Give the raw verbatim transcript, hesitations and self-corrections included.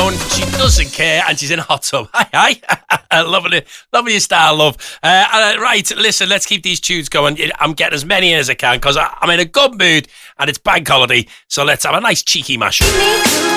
down. She doesn't care, and she's in a hot tub. Hi, hi. loving it. Loving your style, love. Uh, uh, right, listen, let's keep these tunes going. I'm getting as many in as I can because I'm in a good mood and it's bank holiday. So let's have a nice cheeky mashup.